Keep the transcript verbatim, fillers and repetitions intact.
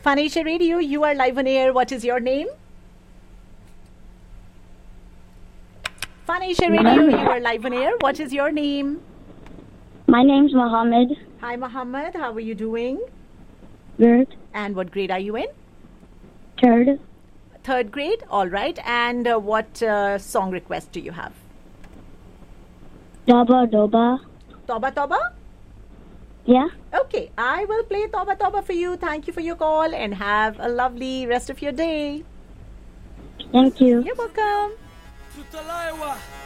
Fun Asia Radio, you are live on air. What is your name? Fun Asia Radio, you are live on air. What is your name? My name's Mohammed. Hi, Mohammed. How are you doing? Good. And what grade are you in? Third. Third grade. All right. And uh, what uh, song request do you have? Doba Doba. Toba Toba? Yeah. Okay. I will play Toba Toba for you. Thank you for your call and have a lovely rest of your day. Thank you. You're welcome. Tutalewa.